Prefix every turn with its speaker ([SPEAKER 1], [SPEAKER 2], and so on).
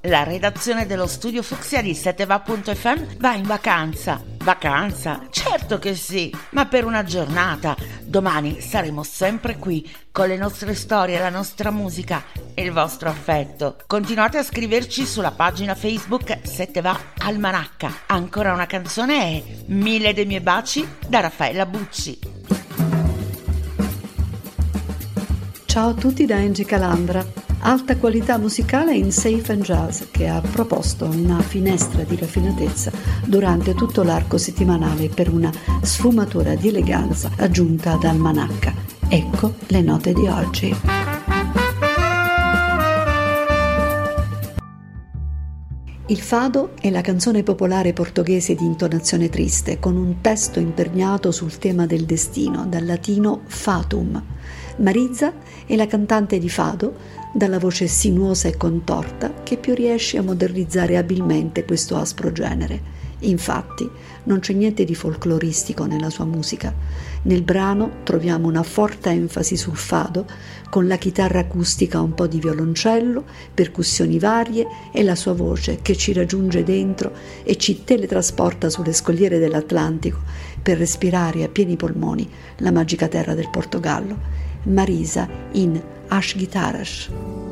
[SPEAKER 1] La redazione dello studio Fucsia di seteva.fm va in vacanza. Vacanza? Certo che sì, ma per una giornata. Domani saremo sempre qui con le nostre storie, la nostra musica e il vostro affetto. Continuate a scriverci sulla pagina Facebook Seteva Almanacca. Ancora una canzone è 1000 dei miei baci da Raffaella Bucci.
[SPEAKER 2] Ciao a tutti da Angie Calandra. Alta qualità musicale in Safe and Jazz, che ha proposto una finestra di raffinatezza durante tutto l'arco settimanale per una sfumatura di eleganza aggiunta ad Almanacca. Ecco le note di oggi. Il fado è la canzone popolare portoghese di intonazione triste, con un testo imperniato sul tema del destino, dal latino fatum. Marisa è la cantante di fado, dalla voce sinuosa e contorta, che più riesce a modernizzare abilmente questo aspro genere. Infatti, non c'è niente di folcloristico nella sua musica. Nel brano troviamo una forte enfasi sul fado, con la chitarra acustica, un po' di violoncello, percussioni varie e la sua voce che ci raggiunge dentro e ci teletrasporta sulle scogliere dell'Atlantico per respirare a pieni polmoni la magica terra del Portogallo. Marisa in As Guitarras.